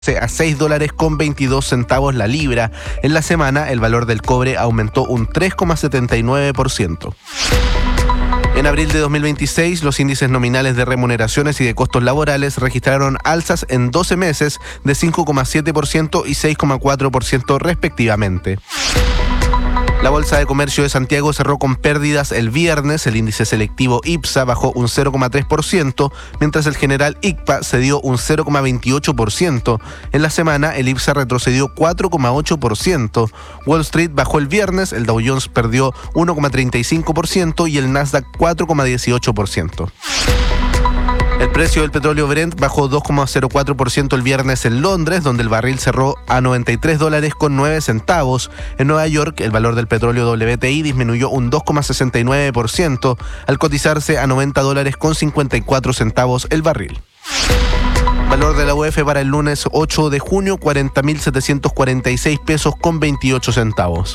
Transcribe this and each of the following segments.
a $6.22 la libra. En la semana, el valor del cobre aumentó un 3,79%. En abril de 2026, los índices nominales de remuneraciones y de costos laborales registraron alzas en 12 meses de 5,7% y 6,4% respectivamente. La Bolsa de Comercio de Santiago cerró con pérdidas el viernes. El índice selectivo IPSA bajó un 0,3%, mientras el general ICPA cedió un 0,28%. En la semana, el IPSA retrocedió 4,8%. Wall Street bajó el viernes, el Dow Jones perdió 1,35% y el Nasdaq 4,18%. El precio del petróleo Brent bajó 2,04% el viernes en Londres, donde el barril cerró a $93.09. En Nueva York, el valor del petróleo WTI disminuyó un 2,69% al cotizarse a $90.54 el barril. Valor de la UF para el lunes 8 de junio, 40.746 pesos con 28 centavos.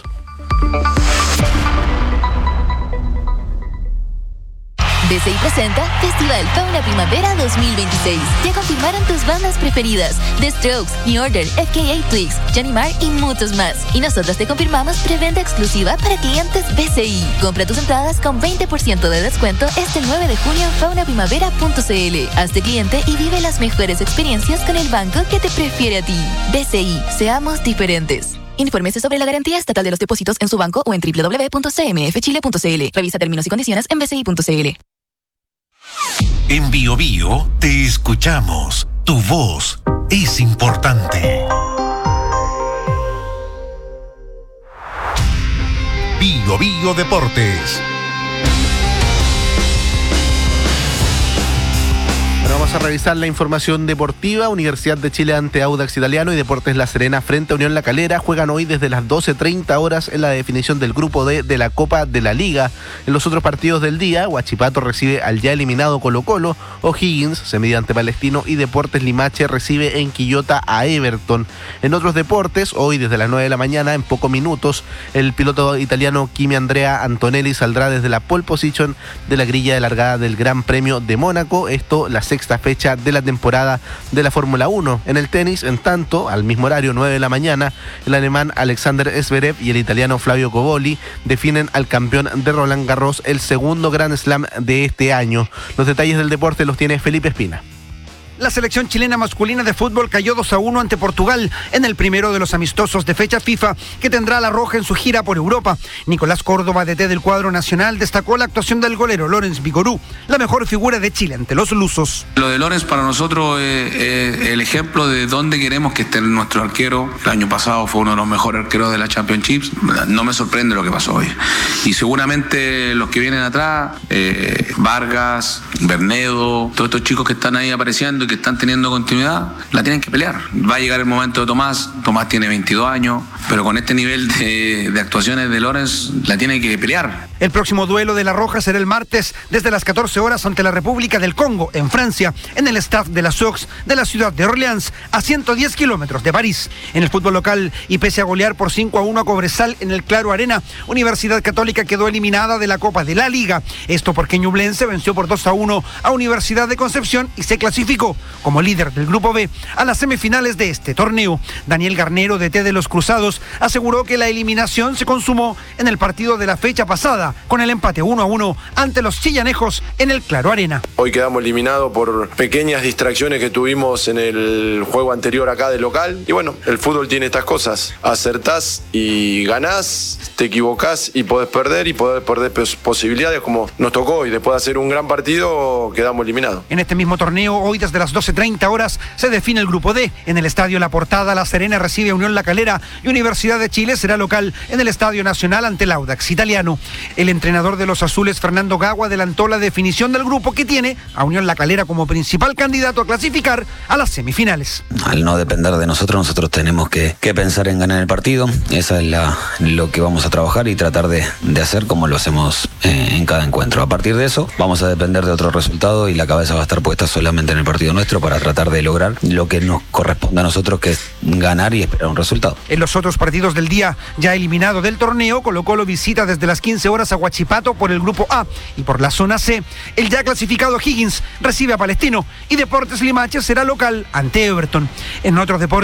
BCI presenta Festival Fauna Primavera 2026. Ya confirmaron tus bandas preferidas: The Strokes, New Order, FKA Twigs, Johnny Marr y muchos más. Y nosotros te confirmamos preventa exclusiva para clientes BCI. Compra tus entradas con 20% de descuento este 9 de junio en faunaprimavera.cl. Hazte cliente y vive las mejores experiencias con el banco que te prefiere a ti. BCI, seamos diferentes. Infórmese sobre la garantía estatal de los depósitos en su banco o en www.cmfchile.cl. Revisa términos y condiciones en bci.cl. En Bio Bio te escuchamos. Tu voz es importante. Bio Bio Deportes. Vamos a revisar la información deportiva. Universidad de Chile ante Audax Italiano y Deportes La Serena frente a Unión La Calera juegan hoy desde las 12:30 horas en la definición del grupo D de la Copa de la Liga. En los otros partidos del día, Huachipato recibe al ya eliminado Colo-Colo, O'Higgins se mide ante Palestino y Deportes Limache recibe en Quillota a Everton. En otros deportes, hoy desde las 9 de la mañana, en pocos minutos, el piloto italiano Kimi Andrea Antonelli saldrá desde la pole position de la grilla de largada del Gran Premio de Mónaco. Esto la sexta fecha de la temporada de la Fórmula 1. En el tenis, en tanto, al mismo horario, 9 de la mañana, el alemán Alexander Zverev y el italiano Flavio Cobolli definen al campeón de Roland Garros, el segundo Grand Slam de este año. Los detalles del deporte los tiene Felipe Espina. La selección chilena masculina de fútbol cayó 2-1 ante Portugal en el primero de los amistosos de fecha FIFA que tendrá la roja en su gira por Europa. Nicolás Córdoba, DT del cuadro nacional, destacó la actuación del golero Lorenz Vigorú, la mejor figura de Chile ante los lusos. Lo de Lorenz para nosotros es el ejemplo de dónde queremos que esté nuestro arquero. El año pasado fue uno de los mejores arqueros de la Championships. No me sorprende lo que pasó hoy. Y seguramente los que vienen atrás, Vargas, Bernedo, todos estos chicos que están ahí apareciendo, que están teniendo continuidad, la tienen que pelear. Va a llegar el momento de Tomás tiene 22 años, pero con este nivel de actuaciones de Lorenz, la tiene que pelear. El próximo duelo de la Roja será el martes desde las 14 horas ante la República del Congo, en Francia, en el Stade de la Sox de la ciudad de Orleans, a 110 kilómetros de París. En el fútbol local, y pese a golear por 5-1 a Cobresal en el Claro Arena, Universidad Católica quedó eliminada de la Copa de la Liga. Esto porque Ñublense venció por 2-1 a Universidad de Concepción y se clasificó como líder del Grupo B a las semifinales de este torneo. Daniel Garnero, DT de los Cruzados, aseguró que la eliminación se consumó en el partido de la fecha pasada, con el empate 1-1 ante los chillanejos en el Claro Arena. Hoy quedamos eliminados por pequeñas distracciones que tuvimos en el juego anterior acá del local. Y bueno, el fútbol tiene estas cosas. Acertás y ganás, te equivocás y podés perder posibilidades como nos tocó hoy. Después de hacer un gran partido, quedamos eliminados. En este mismo torneo, hoy desde las 12:30 horas, se define el Grupo D. En el Estadio La Portada, La Serena recibe a Unión La Calera y Universidad de Chile será local en el Estadio Nacional ante el Audax Italiano. El entrenador de los azules, Fernando Gago, adelantó la definición del grupo que tiene a Unión La Calera como principal candidato a clasificar a las semifinales. Al no depender de nosotros tenemos que pensar en ganar el partido. Esa es lo que vamos a trabajar y tratar de hacer como lo hacemos en cada encuentro. A partir de eso, vamos a depender de otro resultado y la cabeza va a estar puesta solamente en el partido nuestro para tratar de lograr lo que nos corresponde a nosotros, que es ganar y esperar un resultado. En los otros partidos del día, ya eliminado del torneo, Colo-Colo visita desde las 15 horas Unidas a Huachipato por el grupo A. Y por la zona C, el ya clasificado Higgins recibe a Palestino y Deportes Limache será local ante Everton. En otros deportes,